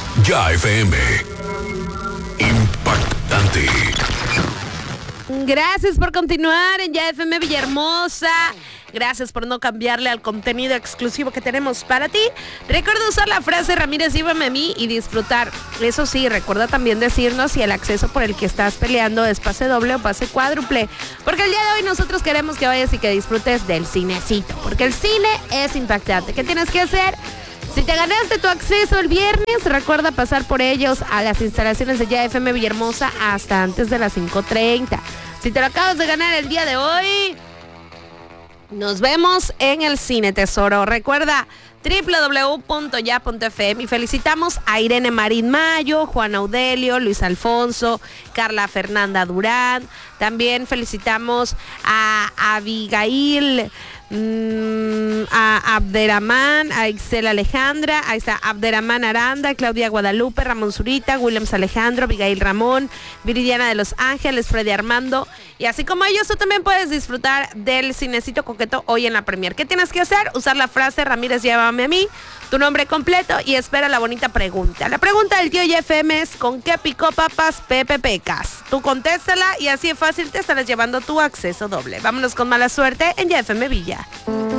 Ya FM. Impactante. Gracias por continuar en Ya FM Villahermosa. Gracias por no cambiarle al contenido exclusivo que tenemos para ti. Recuerda usar la frase Ramírez, llévame a mí y disfrutar. Eso sí, recuerda también decirnos si el acceso por el que estás peleando es pase doble o pase cuádruple. Porque el día de hoy nosotros queremos que vayas y que disfrutes del cinecito. Porque el cine es impactante. ¿Qué tienes que hacer? Si te ganaste tu acceso el viernes, recuerda pasar por ellos a las instalaciones de Ya FM Villahermosa hasta antes de las 5:30. Si te lo acabas de ganar el día de hoy, nos vemos en el Cine Tesoro. Recuerda www.ya.fm y felicitamos a Irene Marín Mayo, Juan Audelio, Luis Alfonso, Carla Fernanda Durán. También felicitamos a Abigail, a Abderramán, a Ixel Alejandra, ahí está Abderramán Aranda, Claudia Guadalupe, Ramón Zurita, Williams Alejandro, Abigail Ramón, Viridiana de Los Ángeles, Freddy Armando. Y así como ellos, tú también puedes disfrutar del cinecito coqueto hoy en la premier. ¿Qué tienes que hacer? Usar la frase Ramírez, llévame a mí, tu nombre completo y espera la bonita pregunta. La pregunta del tío YFM es: ¿con qué picó papas Pepe Pecas? Tú contéstala y así es fácil te estarás llevando tu acceso doble. Vámonos con mala suerte en YFM Villa.